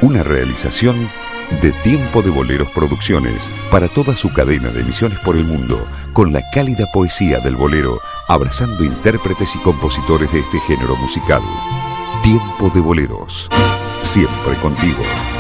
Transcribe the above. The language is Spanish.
Una realización de Tiempo de Boleros Producciones para toda su cadena de emisiones por el mundo, con la cálida poesía del bolero, abrazando intérpretes y compositores de este género musical. Tiempo de Boleros, siempre contigo.